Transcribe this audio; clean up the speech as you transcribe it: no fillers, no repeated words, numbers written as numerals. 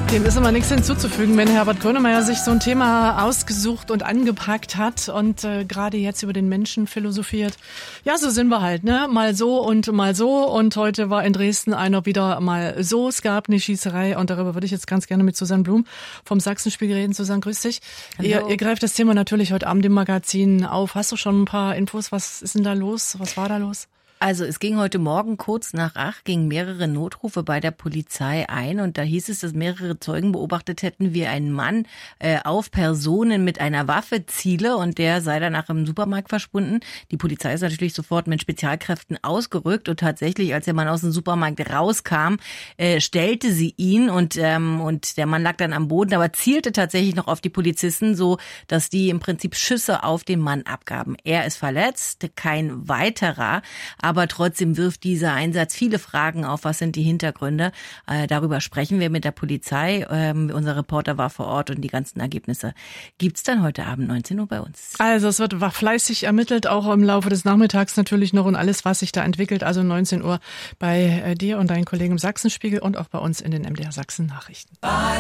Dem ist immer nichts hinzuzufügen, wenn Herbert Grönemeyer sich so ein Thema ausgesucht und angepackt hat und gerade jetzt über den Menschen philosophiert. Ja, so sind wir halt, ne? Mal so und mal so. Und heute war in Dresden einer wieder mal so. Es gab eine Schießerei und darüber würde ich jetzt ganz gerne mit Susanne Blum vom Sachsenspiegel reden. Susanne, grüß dich. Ihr greift das Thema natürlich heute Abend im Magazin auf. Hast du schon ein paar Infos? Was ist denn da los? Was war da los? Also es ging heute Morgen kurz nach 8, gingen mehrere Notrufe bei der Polizei ein und da hieß es, dass mehrere Zeugen beobachtet hätten, wie ein Mann auf Personen mit einer Waffe ziele und der sei danach im Supermarkt verschwunden. Die Polizei ist natürlich sofort mit Spezialkräften ausgerückt und tatsächlich, als der Mann aus dem Supermarkt rauskam, stellte sie ihn und der Mann lag dann am Boden, aber zielte tatsächlich noch auf die Polizisten, so dass die im Prinzip Schüsse auf den Mann abgaben. Er ist verletzt, kein weiterer. Aber trotzdem wirft dieser Einsatz viele Fragen auf. Was sind die Hintergründe? Darüber sprechen wir mit der Polizei. Unser Reporter war vor Ort und die ganzen Ergebnisse gibt's dann heute Abend 19 Uhr bei uns. Also es wird fleißig ermittelt, auch im Laufe des Nachmittags natürlich noch und alles, was sich da entwickelt. Also 19 Uhr bei dir und deinen Kollegen im Sachsenspiegel und auch bei uns in den MDR Sachsen Nachrichten.